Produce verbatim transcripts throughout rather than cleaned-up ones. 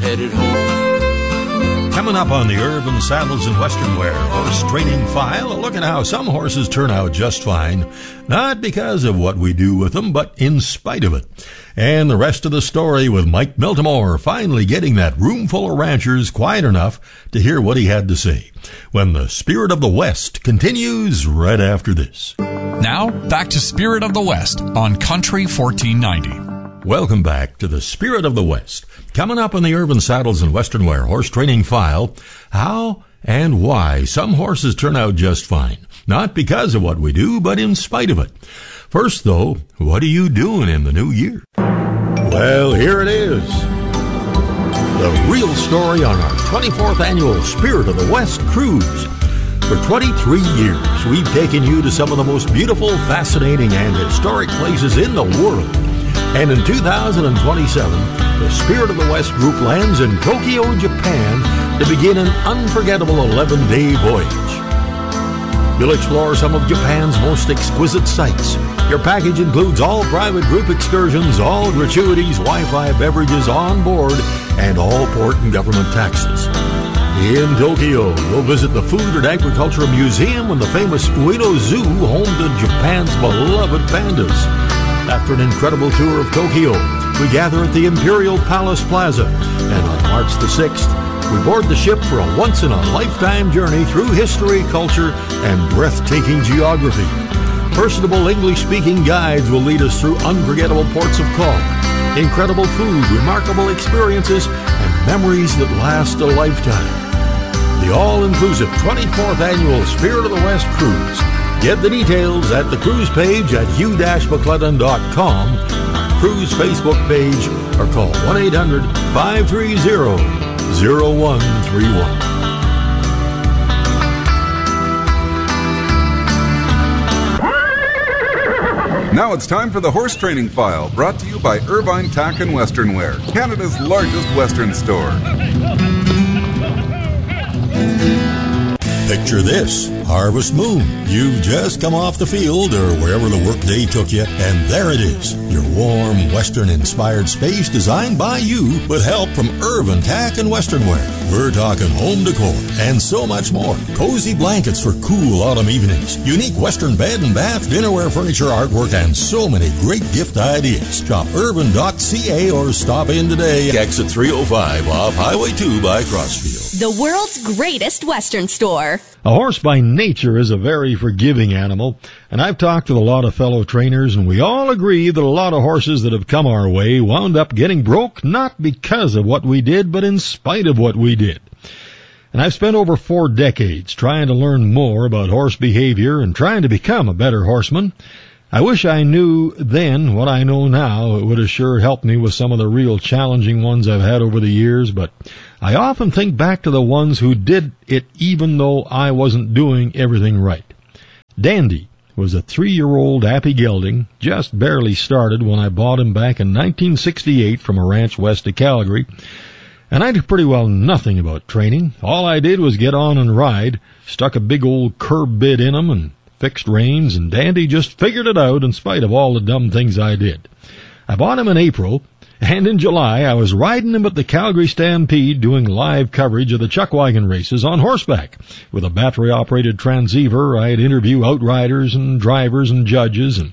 headed home. Coming up on the Urban Saddles and Western Wear Horse Training File, a look at how some horses turn out just fine, not because of what we do with them, but in spite of it. And the rest of the story with Mike Miltimore finally getting that room full of ranchers quiet enough to hear what he had to say, when the Spirit of the West continues right after this. Now, back to Spirit of the West on Country fourteen ninety. Welcome back to the Spirit of the West. Coming up on the Urban Saddles and Western Wear Horse Training File, how and why some horses turn out just fine. Not because of what we do, but in spite of it. First, though, what are you doing in the new year? Well, here it is. The real story on our twenty-fourth annual Spirit of the West Cruise. For twenty-three years, we've taken you to some of the most beautiful, fascinating, and historic places in the world. And in two thousand twenty-seven, the Spirit of the West group lands in Tokyo, Japan to begin an unforgettable eleven-day voyage. You'll explore some of Japan's most exquisite sights. Your package includes all private group excursions, all gratuities, Wi-Fi, beverages on board, and all port and government taxes. In Tokyo, you'll visit the Food and Agriculture Museum and the famous Ueno Zoo, home to Japan's beloved pandas. After an incredible tour of Tokyo, we gather at the Imperial Palace Plaza, and on March the sixth, we board the ship for a once-in-a-lifetime journey through history, culture, and breathtaking geography. Personable English-speaking guides will lead us through unforgettable ports of call, incredible food, remarkable experiences, and memories that last a lifetime. The all-inclusive twenty-fourth Annual Spirit of the West Cruise. Get the details at the cruise page at hugh dash mcclellan dot com, our cruise Facebook page, or call one eight hundred, five three zero, zero one three one. Now it's time for the Horse Training File, brought to you by Irvine Tack and Western Wear, Canada's largest Western store. Picture this, Harvest Moon. You've just come off the field or wherever the workday took you, and there it is, your warm, Western-inspired space designed by you with help from Irvine Tack and Western Wear. We're talking home decor and so much more. Cozy blankets for cool autumn evenings, unique Western bed and bath, dinnerware, furniture, artwork, and so many great gift ideas. Shop irvine dot c a or stop in today. Exit three oh five off Highway two by Crossfield. The world's greatest Western store. A horse by nature is a very forgiving animal, and I've talked with a lot of fellow trainers, and we all agree that a lot of horses that have come our way wound up getting broke not because of what we did, but in spite of what we did. And I've spent over four decades trying to learn more about horse behavior and trying to become a better horseman. I wish I knew then what I know now. It would have sure helped me with some of the real challenging ones I've had over the years, but I often think back to the ones who did it even though I wasn't doing everything right. Dandy was a three-year-old Appy gelding, just barely started when I bought him back in nineteen sixty-eight from a ranch west of Calgary, and I knew pretty well nothing about training. All I did was get on and ride, stuck a big old curb bit in him and fixed reins, and Dandy just figured it out in spite of all the dumb things I did. I bought him in April, and in July I was riding him at the Calgary Stampede doing live coverage of the chuck wagon races on horseback. With a battery-operated transceiver, I'd interview outriders and drivers and judges, and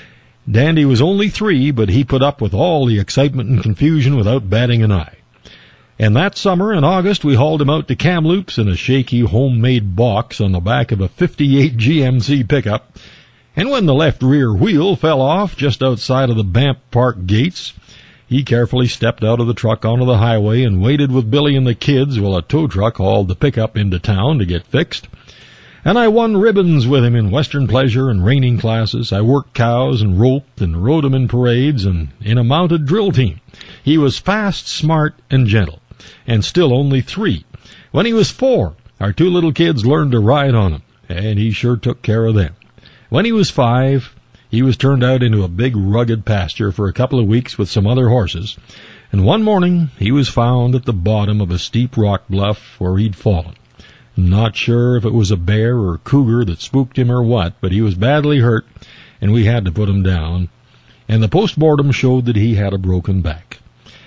Dandy was only three, but he put up with all the excitement and confusion without batting an eye. And that summer, in August, we hauled him out to Kamloops in a shaky homemade box on the back of a fifty-eight G M C pickup. And when the left rear wheel fell off just outside of the Banff Park gates, he carefully stepped out of the truck onto the highway and waited with Billy and the kids while a tow truck hauled the pickup into town to get fixed. And I won ribbons with him in Western pleasure and reining classes. I worked cows and roped and rode him in parades and in a mounted drill team. He was fast, smart, and gentle, and still only three. When he was four, our two little kids learned to ride on him, and he sure took care of them. When he was five, he was turned out into a big rugged pasture for a couple of weeks with some other horses, and one morning he was found at the bottom of a steep rock bluff where he'd fallen. Not sure if it was a bear or cougar that spooked him or what, but he was badly hurt, and we had to put him down, and the postmortem showed that he had a broken back.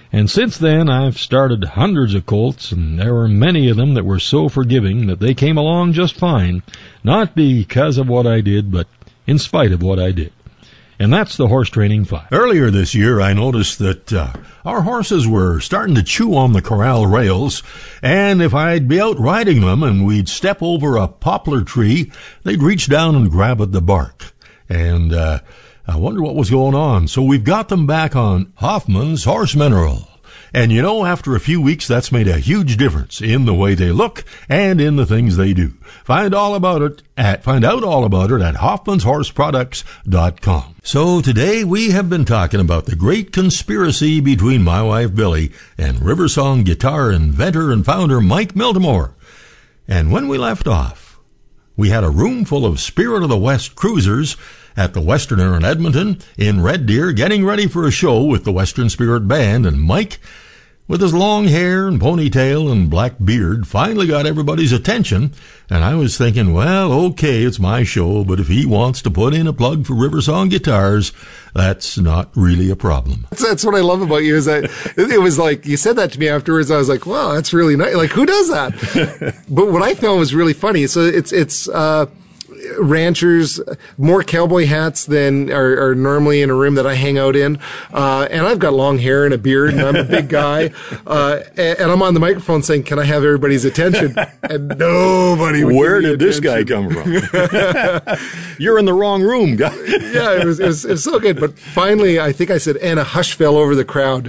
And since then, I've started hundreds of colts, and there were many of them that were so forgiving that they came along just fine, not because of what I did, but in spite of what I did. And that's the Horse Training Five. Earlier this year, I noticed that uh, our horses were starting to chew on the corral rails, and if I'd be out riding them and we'd step over a poplar tree, they'd reach down and grab at the bark. And uh, I wonder what was going on. So we've got them back on Hoffman's Horse Mineral. And you know, after a few weeks, that's made a huge difference in the way they look and in the things they do. Find all about it at, find out all about it at hoffmans horse products dot com. So today we have been talking about the great conspiracy between my wife Billy and Riversong guitar inventor and founder Mike Miltimore. And when we left off, we had a room full of Spirit of the West cruisers at the Westerner in Edmonton in Red Deer getting ready for a show with the Western Spirit Band, and Mike, with his long hair and ponytail and black beard, finally got everybody's attention. And I was thinking, well, okay, it's my show, but if he wants to put in a plug for Riversong guitars, that's not really a problem. That's what I love about you, is that it was like, you said that to me afterwards, I was like, wow, that's really nice. Like, who does that? But what I found was really funny. So it's, it's, uh, ranchers, more cowboy hats than are, are normally in a room that I hang out in. Uh, and I've got long hair and a beard, and I'm a big guy. Uh, and, and I'm on the microphone saying, can I have everybody's attention? And nobody would Where give me did this attention. guy come from? You're in the wrong room, guy. Yeah, it was, it was, it was so good. But finally, I think I said, and a hush fell over the crowd.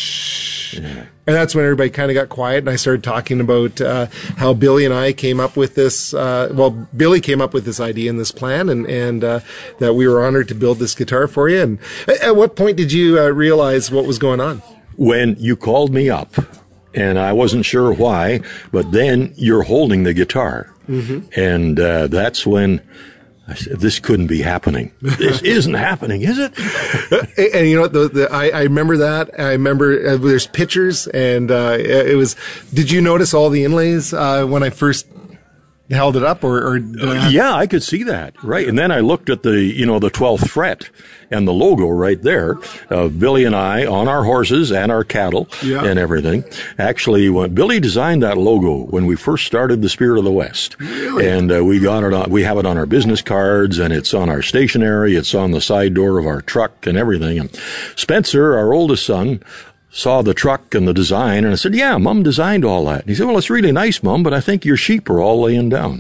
Shh. Yeah. And that's when everybody kind of got quiet, and I started talking about uh, how Billy and I came up with this. Uh, well, Billy came up with this idea and this plan, and and uh, that we were honored to build this guitar for you. And at what point did you uh, realize what was going on? When you called me up, and I wasn't sure why, but then you're holding the guitar, mm-hmm. and uh, that's when I said, this couldn't be happening. This isn't happening, is it? and, and you know what? The, the, I, I remember that. I remember uh, there's pictures, and uh, it was. Did you notice all the inlays uh, when I first held it up, or? or uh, yeah, I could see that, right? And then I looked at the, you know, the twelfth fret and the logo right there. Uh, Billy and I on our horses and our cattle yeah. and everything. Actually, when Billy designed that logo when we first started the Spirit of the West, really? and uh, we got it on. We have it on our business cards, and it's on our stationery. It's on the side door of our truck and everything. And Spencer, our oldest son, saw the truck and the design, and I said, yeah, Mom designed all that. And he said, well, it's really nice, Mom, but I think your sheep are all laying down.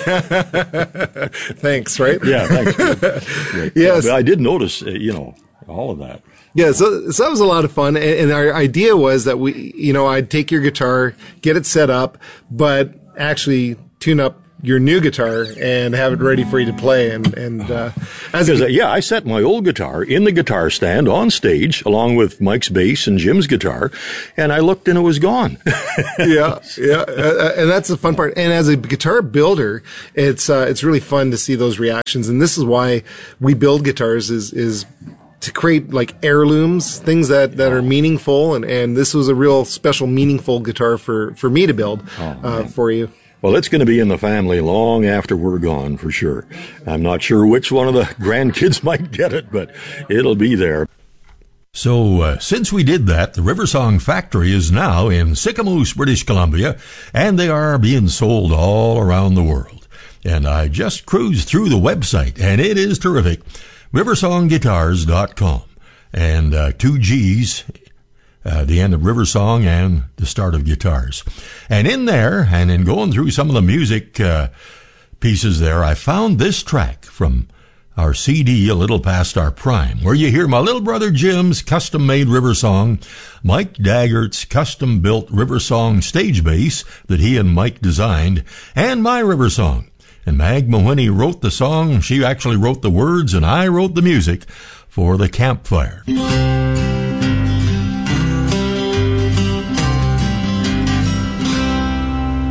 Thanks, right? Yeah, thanks. Right. Yes. But I did notice, uh, you know, all of that. Yeah, so, so that was a lot of fun. And, and our idea was that we, you know, I'd take your guitar, get it set up, but actually tune up your new guitar and have it ready for you to play. And, and, uh, as a, yeah, I set my old guitar in the guitar stand on stage along with Mike's bass and Jim's guitar, and I looked and it was gone. yeah, yeah. Uh, and that's the fun part. And as a guitar builder, it's, uh, it's really fun to see those reactions. And this is why we build guitars is, is, to create like heirlooms, things that, that are meaningful. And, and this was a real special, meaningful guitar for, for me to build, oh, uh, for you. Well, it's going to be in the family long after we're gone, for sure. I'm not sure which one of the grandkids might get it, but it'll be there. So, uh, since we did that, the Riversong factory is now in Sicamous, British Columbia, and they are being sold all around the world. And I just cruised through the website, and it is terrific. riversong guitars dot com. And uh, two G's. Uh, the end of Riversong and the start of guitars. And in there, and in going through some of the music uh, pieces there, I found this track from our C D, A Little Past Our Prime, where you hear my little brother Jim's custom-made Riversong, Mike Daggert's custom-built Riversong stage bass that he and Mike designed, and my Riversong. And Mag Mahoney wrote the song. She actually wrote the words, and I wrote the music for the campfire.